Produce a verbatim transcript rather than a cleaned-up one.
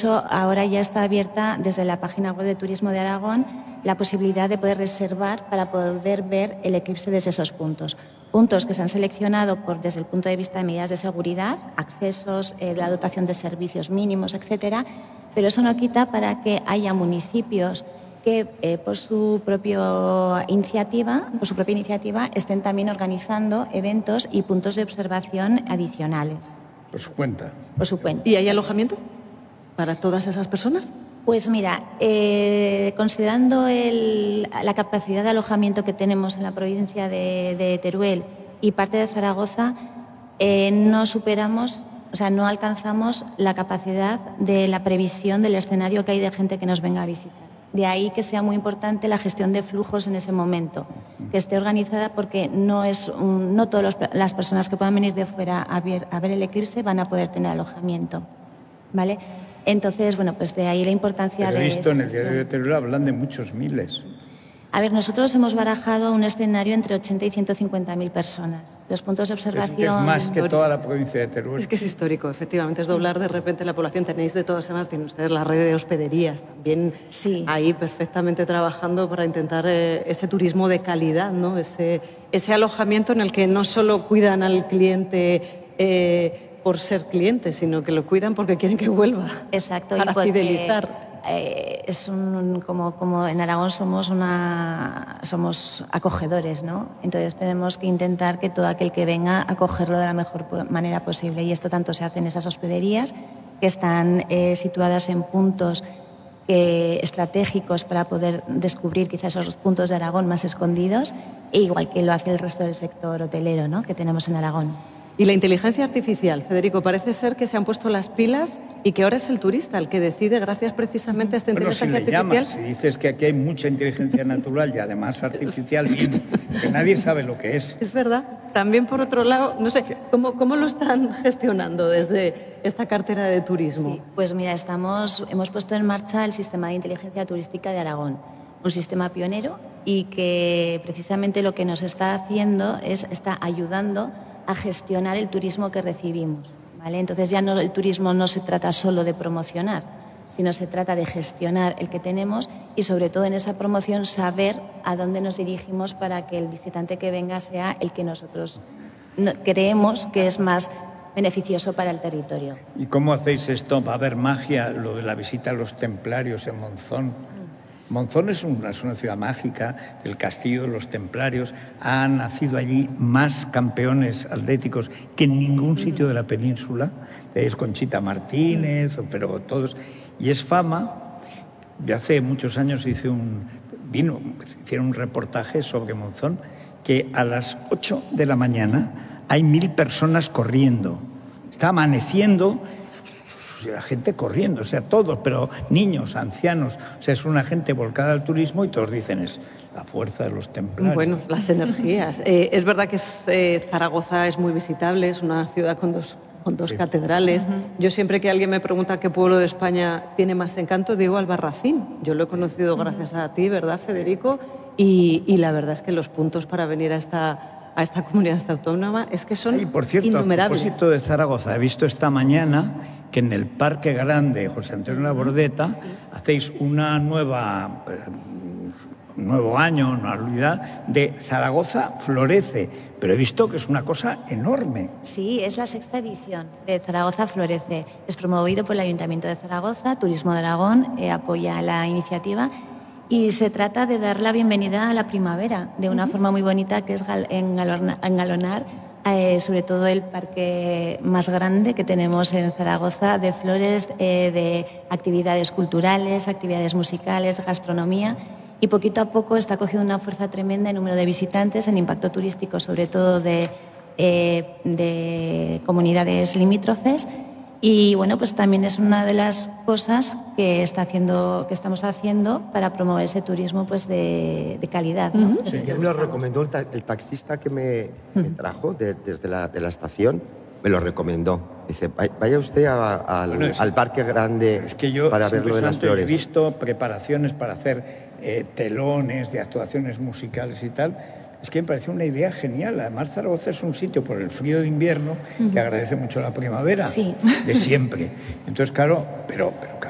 hecho, ahora ya está abierta desde la página web de Turismo de Aragón la posibilidad de poder reservar para poder ver el eclipse desde esos puntos. Puntos que se han seleccionado por, desde el punto de vista de medidas de seguridad, accesos, eh, la dotación de servicios mínimos, etcétera, pero eso no quita para que haya municipios que eh, por su propia iniciativa, por su propia iniciativa estén también organizando eventos y puntos de observación adicionales. Por su cuenta. Por su cuenta. ¿Y hay alojamiento para todas esas personas? Pues mira, eh, considerando el, la capacidad de alojamiento que tenemos en la provincia de, de Teruel y parte de Zaragoza, eh, no superamos, o sea, no alcanzamos la capacidad de la previsión del escenario que hay de gente que nos venga a visitar. De ahí que sea muy importante la gestión de flujos en ese momento, que esté organizada porque no es un, no todas las personas que puedan venir de fuera a ver, a ver el eclipse van a poder tener alojamiento, ¿vale? Entonces, bueno, pues de ahí la importancia Pero de... he visto en el diario de Teruel hablan de muchos miles. A ver, nosotros hemos barajado un escenario entre ochenta y ciento cincuenta mil personas. Los puntos de observación... Es, que es más que toda la provincia de Teruel. Es que es histórico, efectivamente, es doblar de repente la población. Tenéis de todas maneras, tienen ustedes la red de hospederías también sí. ahí perfectamente trabajando para intentar eh, ese turismo de calidad, ¿no? Ese, ese alojamiento en el que no solo cuidan al cliente... Eh, por ser clientes, sino que lo cuidan porque quieren que vuelva. Exacto, para y porque, fidelizar. Eh, es un, como, como en Aragón somos, una, somos acogedores, ¿no? Entonces tenemos que intentar que todo aquel que venga acogerlo de la mejor manera posible. Y esto tanto se hace en esas hospederías que están eh, situadas en puntos eh, estratégicos para poder descubrir quizás esos puntos de Aragón más escondidos, e igual que lo hace el resto del sector hotelero, ¿no?, que tenemos en Aragón. Y la inteligencia artificial, Federico, parece ser que se han puesto las pilas y que ahora es el turista el que decide, gracias precisamente a esta bueno, inteligencia si le artificial. Llamas, si dices que aquí hay mucha inteligencia natural y además artificial, bien, que nadie sabe lo que es. Es verdad. También, por otro lado, no sé, ¿cómo, cómo lo están gestionando desde esta cartera de turismo? Sí, pues mira, estamos, hemos puesto en marcha el sistema de inteligencia turística de Aragón, un sistema pionero y que precisamente lo que nos está haciendo es, está ayudando a gestionar el turismo que recibimos, ¿vale? Entonces ya no, el turismo no se trata solo de promocionar, sino se trata de gestionar el que tenemos y sobre todo en esa promoción saber a dónde nos dirigimos para que el visitante que venga sea el que nosotros creemos que es más beneficioso para el territorio. ¿Y cómo hacéis esto? ¿Va a haber magia? Lo de la visita a los templarios en Monzón. Monzón es una, es una ciudad mágica, el castillo de los templarios. Han nacido allí más campeones atléticos que en ningún sitio de la península. Es Conchita Martínez, pero todos. Y es fama. Yo hace muchos años hice un, vino, hicieron un reportaje sobre Monzón, que a las ocho de la mañana hay mil personas corriendo. Está amaneciendo. La gente corriendo, o sea, todos, pero niños, ancianos, o sea, es una gente volcada al turismo y todos dicen es la fuerza de los templarios. Bueno, las energías. Eh, es verdad que es, eh, Zaragoza es muy visitable, es una ciudad con dos, con dos sí. catedrales. Uh-huh. Yo siempre que alguien me pregunta qué pueblo de España tiene más encanto, digo Albarracín. Yo lo he conocido gracias a ti, ¿verdad, Federico? Y, y la verdad es que los puntos para venir a esta... a esta comunidad autónoma es que son y por cierto, innumerables. A propósito de Zaragoza, he visto esta mañana que en el Parque Grande José Antonio Labordeta sí. hacéis una nueva, eh, un nuevo año, una anualidad de Zaragoza Florece, pero he visto que es una cosa enorme. Sí, es la sexta edición de Zaragoza Florece. Es promovido por el Ayuntamiento de Zaragoza, Turismo de Aragón eh, apoya la iniciativa. Y se trata de dar la bienvenida a la primavera de una uh-huh. forma muy bonita, que es engalonar, engalonar eh, sobre todo el parque más grande que tenemos en Zaragoza, de flores, eh, de actividades culturales, actividades musicales, gastronomía. Y poquito a poco está cogiendo una fuerza tremenda en número de visitantes, en impacto turístico, sobre todo de, eh, de comunidades limítrofes. Y bueno, pues también es una de las cosas que está haciendo, que estamos haciendo para promover ese turismo pues de, de calidad, ¿no? Uh-huh. Sí, me lo recomendó el, ta el taxista que me, uh-huh. me trajo de, desde la, de la estación, me lo recomendó. Dice, vaya usted a, a, bueno, al, es, al Parque Grande es que yo, para ver lo de las flores. He visto preparaciones para hacer eh, telones de actuaciones musicales y tal. Es que me pareció una idea genial. Además, Zaragoza es un sitio por el frío de invierno uh-huh. que agradece mucho la primavera, sí. de siempre. Entonces, claro, pero, pero